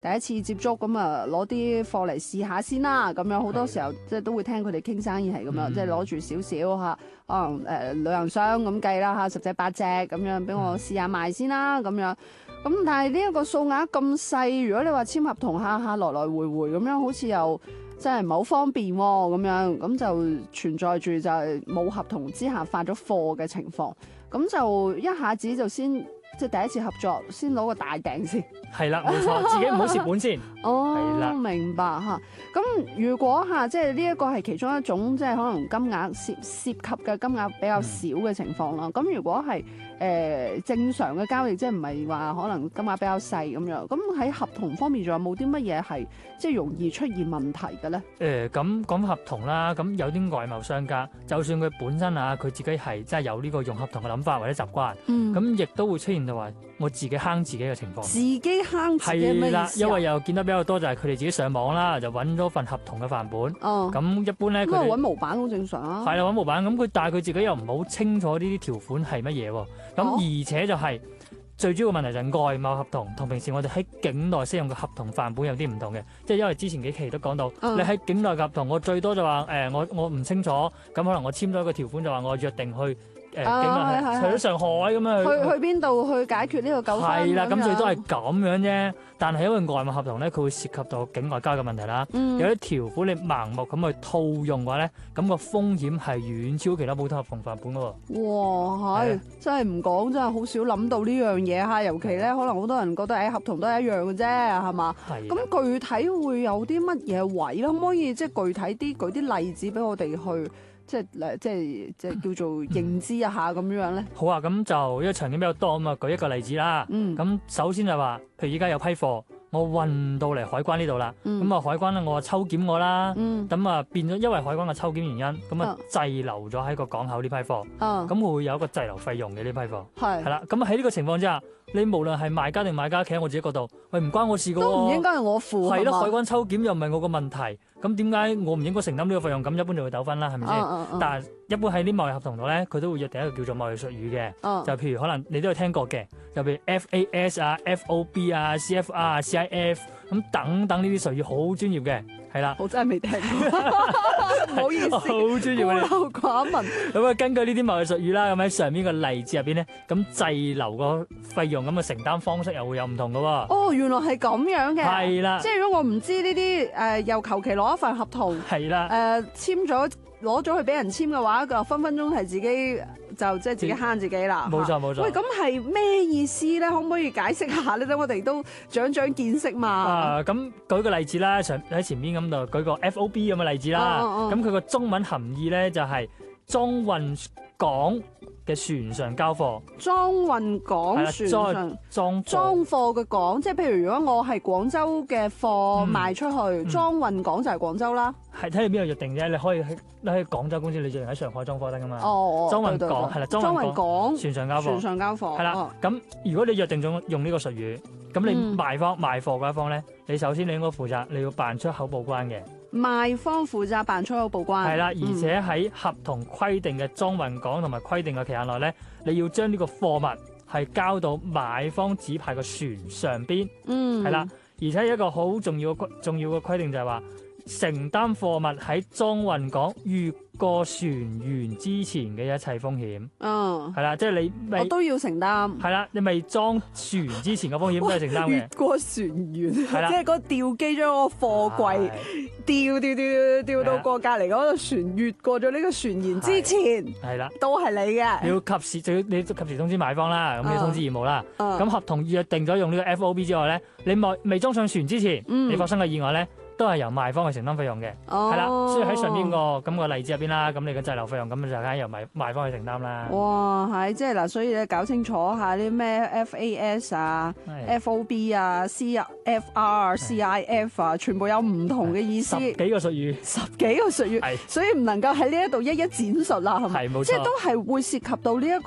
第一次接觸咁啊，攞啲貨嚟試下先啦。咁樣好多時候即係都會聽佢哋傾生意係咁樣，即係攞住少少嚇，可能旅行箱咁計啦嚇，10隻8隻咁樣，俾我試下賣先啦咁樣。咁但係呢一個數額咁細，如果你話簽合同下下來來回回咁樣，好似又真係唔係好方便喎咁樣，咁就存在住就係冇合同之下發咗貨嘅情況，咁就一下子就先即係第一次合作，先攞個大訂先。 係啦，冇錯，自己唔好蝕本先。 哦， 係啦明白嚇。咁如果嚇即係呢一個係其中一種即係可能金額涉及嘅金額比較少嘅情況啦。咁如果係正常嘅交易，即係唔係話可能金額比較細咁樣。咁喺合同方面仲有冇啲乜嘢係即係容易出現問題嘅咧？ 咁講合同啦，咁有啲外貿商家，就算佢本身佢自己係真係有呢個用合同嘅諗法或者習慣，咁亦都會出現到話我自己坑自己嘅情況。 自己坑自己咩意思啊？ 因為又見得比較多就係佢哋自己上網啦，就揾咗份合同嘅範本。咁一般咧， 佢揾模板好正常啊。 係啦，揾模板，咁但係佢自己又唔好清楚呢啲條款係乜嘢喎。咁而且就係最主要嘅問題就係外貿合同同平時我哋喺境內適用嘅合同範本有啲唔同嘅，即係因為之前幾期都講到，你喺境內嘅合同，我最多就話我唔清楚，咁可能我簽咗一個條境內我約定去。境內去咗上海咁樣去邊度去解決呢個糾紛？ 係啦，咁最多係咁樣啫。但係因為外貿合同咧，佢會涉及到境外交嘅問題啦。有啲條款你盲目咁去套用嘅話咧，咁個風險係遠超其他普通合同範本嘅喎。 哇，係真係唔講，真係好少諗到呢樣嘢嚇。尤其咧，可能好多人覺得合同都係一樣嘅啫，係嘛？咁具體會有啲乜嘢位咧？可唔可以即係具體啲舉啲例子俾我哋去？即係叫做認知一下咁樣咧。 好啊，咁就因為場景比較多咁啊，舉一個例子啦。咁首先就話，譬如依家有批貨，我運到嚟海關呢度啦。咁海關咧，我抽檢我啦。咁變咗，因為海關嘅抽檢原因，咁滯留咗喺個港口呢批貨。咁會有一個滯留費用嘅呢批貨。係啦，咁喺呢個情況之下，你無論係賣家定買家，企喺我自己角度，喂，唔關我事噶喎。都唔應該係我付。 係咯，海關抽檢又唔係我個問題。咁點解我唔應該承擔呢個費用？咁一般就會糾紛啦，係咪先？但係一般喺啲貿易合同度咧，佢都會約定一個叫做貿易術語嘅，就譬如可能你都有聽過嘅，就譬如 FAS 啊、FOB 啊、CFR 啊、CIF 咁等等呢啲術語好專業嘅，係啦。 我真係未聽過，唔好意思， 好專業嘅， 孤陋寡聞。 咁啊，根據呢啲貿易術語啦，咁喺上面個例子入邊咧，咁滯留個費用咁嘅承擔方式又會有唔同嘅喎。 哦，原來係咁樣嘅。係啦， 即係如果我唔知呢啲又求其攞一份合同， 係啦， 簽咗攞咗去俾人簽嘅話，就分分鐘係自己就即係自己慳自己啦。 冇錯冇錯。 喂，咁係咩意思咧？可唔可以解釋下咧？等我哋都長長見識嘛。 咁舉個例子啦，喺前面咁度舉個 FOB 咁嘅例子啦。咁佢個中文含義咧就係裝運港嘅船上交貨， 裝運港船上裝貨嘅港，即係譬如如果我係廣州嘅貨賣出去，裝運港就係廣州啦。 係睇你邊度約定啫，你可以喺廣州公司，你約定喺上海裝貨得噶嘛。裝運港係啦，裝運港船上交貨， 船上交貨係啦。咁如果你約定咗用呢個術語，咁你賣貨嗰一方咧，你首先你應該負責你要辦出口報關嘅。 賣方負責辦出口報關， 係啦，而且喺合同規定嘅裝運港同埋規定嘅期限內咧，你要將呢個貨物係交到買方指派嘅船上邊，係啦，而且一個好重要嘅規定就係話，承擔貨物喺裝運港越過船員之前嘅一切風險，係啦，即係你我都要承擔， 係啦，你未裝船之前嘅風險都係承擔嘅。 越過船員，係啦，即係嗰吊機將嗰個貨櫃吊到過隔離嗰個船，越過咗呢個船員之前，係啦，都係你嘅。你要及時通知買方啦，咁你通知義務啦。咁合同約定咗用呢個 FOB 之外咧，你未裝上船之前，你發生嘅意外咧，都係由賣方去承擔費用嘅，係啦，所以喺上邊個例子入邊啦，咁你嘅滯留費用咁就梗係由賣方去承擔啦。哇，係即係嗱，所以你搞清楚下啲咩 FAS 啊、FOB 啊、CFR、CIF 啊，全部有唔同嘅意思，十幾個術語，所以唔能夠喺呢一度一一展述啦，係咪？即係都係會涉及到呢一個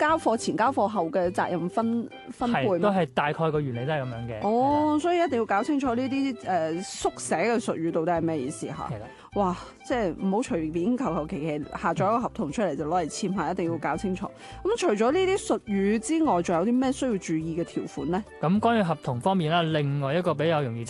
交貨前交貨後嘅責任分配都係大概個原理都係咁樣嘅。 哦，所以一定要搞清楚呢啲縮寫嘅術語到底係咩意思嚇？ 係啦。 哇！即係唔好隨便求其下咗一個合同出嚟就攞嚟簽下，一定要搞清楚。咁除咗呢啲術語之外，仲有啲咩需要注意嘅條款咧？ 咁關於合同方面啦，另外一個比較容易